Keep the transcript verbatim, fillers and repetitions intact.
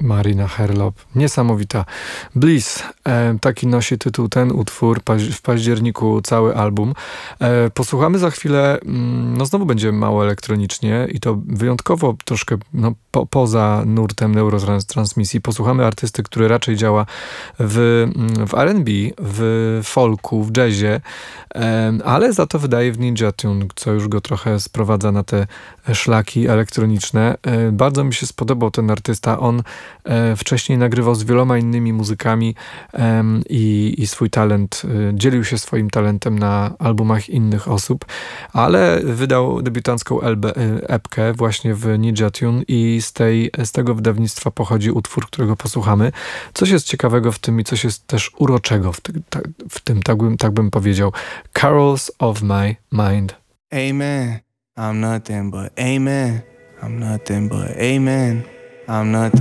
Marina Herlop. Niesamowita. Bliss. E, taki nosi tytuł ten utwór. Paź- w październiku cały album. E, posłuchamy za chwilę, mm, no znowu będzie mało elektronicznie i to wyjątkowo troszkę no, po, poza nurtem neurotransmisji. Posłuchamy artysty, który raczej działa w, w R and B, w folku, w jazzie, e, ale za to wydaje w Ninja Tune, co już go trochę sprowadza na te szlaki elektroniczne. E, bardzo mi się spodobał ten artysta. On e, wcześniej nagrywał z wieloma innymi muzykami e, i, i swój talent, e, dzielił się swoim talentem na albumach innych osób, ale wydał debiutancką elbe, e, epkę właśnie w Ninja Tune i z, tej, z tego wydawnictwa pochodzi utwór, którego posłuchamy. Coś jest ciekawego w tym i coś jest też uroczego w, ty, ta, w tym, tak bym, tak bym powiedział. Carols of my mind. Amen. I'm nothing but amen. I'm nothing but amen. I'm nothing.